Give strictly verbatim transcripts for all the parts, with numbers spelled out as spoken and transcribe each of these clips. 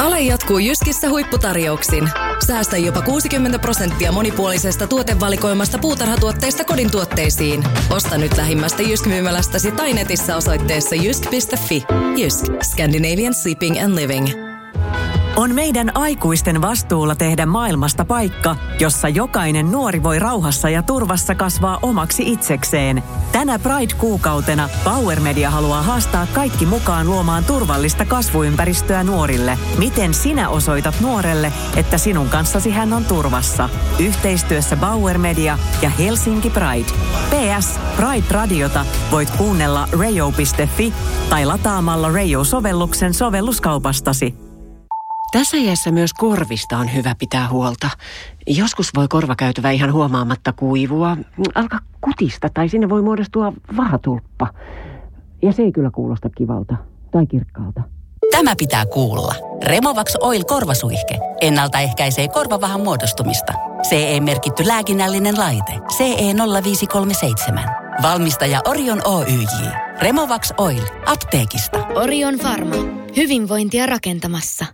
Ale jatkuu Jyskissä huipputarjouksin. Säästä jopa kuusikymmentä prosenttia monipuolisesta tuotevalikoimasta puutarhatuotteista kodin tuotteisiin. Osta nyt lähimmästä Jysk-myymälästäsi tai netissä osoitteessa jysk piste fi. Jysk. Scandinavian Sleeping and Living. On meidän aikuisten vastuulla tehdä maailmasta paikka, jossa jokainen nuori voi rauhassa ja turvassa kasvaa omaksi itsekseen. Tänä Pride-kuukautena Bauer Media haluaa haastaa kaikki mukaan luomaan turvallista kasvuympäristöä nuorille. Miten sinä osoitat nuorelle, että sinun kanssasi hän on turvassa? Yhteistyössä Bauer Media ja Helsinki Pride. P S. Pride-radiota voit kuunnella radio piste fi tai lataamalla Radio-sovelluksen sovelluskaupastasi. Tässä iässä myös korvista on hyvä pitää huolta. Joskus voi korvakäytävä ihan huomaamatta kuivua, alkaa kutista tai sinne voi muodostua vahatulppa. Ja se ei kyllä kuulosta kivalta tai kirkkaalta. Tämä pitää kuulla. Removax Oil korvasuihke ennaltaehkäisee korvavahan muodostumista. C E-merkitty lääkinnällinen laite. C E nolla viisi kolme seitsemän. Valmistaja Orion Oy J. Removax Oil. Apteekista. Orion Pharma. Hyvinvointia rakentamassa.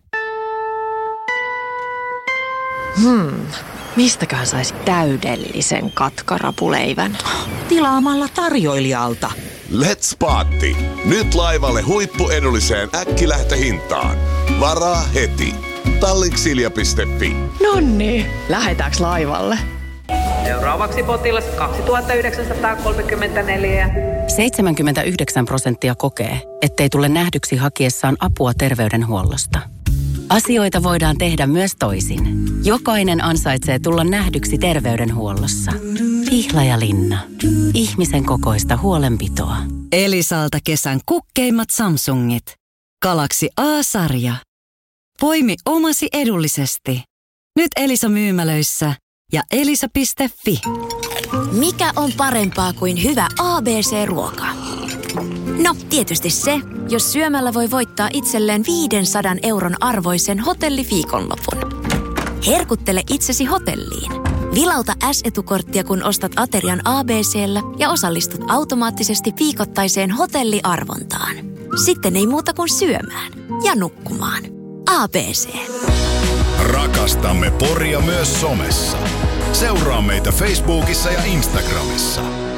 Hmm, mistäköhän saisi täydellisen katkarapuleivän? Tilaamalla tarjoilijalta. Let's Party! Nyt laivalle huippuedulliseen äkkilähtöhintaan. Varaa heti. Tallinksilja piste fi. Nonni, lähetääks laivalle? Seuraavaksi potilas kaksituhattayhdeksänsataakolmekymmentäneljä. seitsemänkymmentäyhdeksän prosenttia kokee, ettei tule nähdyksi hakiessaan apua terveydenhuollosta. Asioita voidaan tehdä myös toisin. Jokainen ansaitsee tulla nähdyksi terveydenhuollossa. Pihlajalinna. Ihmisen kokoista huolenpitoa. Elisalta kesän kukkeimmat Samsungit. Galaxy A-sarja. Poimi omasi edullisesti. Nyt Elisa myymälöissä ja elisa piste fi. Mikä on parempaa kuin hyvä A B C-ruoka? No, tietysti se, jos syömällä voi voittaa itselleen viisisataa euron arvoisen hotelliviikonlopun. Herkuttele itsesi hotelliin. Vilauta S-etukorttia, kun ostat aterian A B C:llä ja osallistut automaattisesti viikoittaiseen hotelliarvontaan. Sitten ei muuta kuin syömään ja nukkumaan. A B C. Rakastamme Poria myös somessa. Seuraa meitä Facebookissa ja Instagramissa.